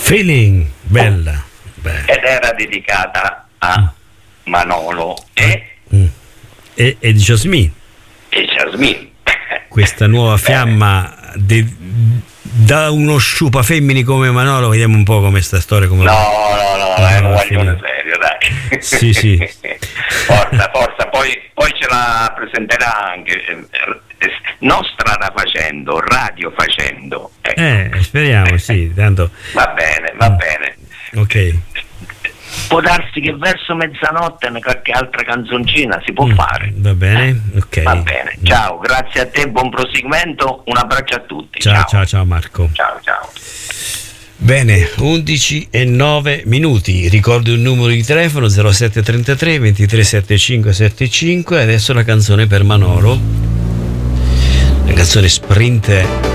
Feeling, bella. Ed era dedicata a Manolo e di Jasmine. E Jasmine. Questa nuova fiamma da uno sciupa femmini come Manolo, vediamo un po' come sta storia. Come no, è un guaglione serio, dai. Sì. Forza, poi ce la presenterà anche, non strada facendo, radio facendo. Speriamo, sì, tanto. Va bene. Ok. Può darsi che verso mezzanotte qualche altra canzoncina si può fare. Va bene, ok. Va bene, ciao, grazie a te, buon proseguimento, un abbraccio a tutti. Ciao Marco. Ciao. Bene, 11:09. Ricordo il numero di telefono 0733 237575. Adesso la canzone per Manolo, la canzone Sprint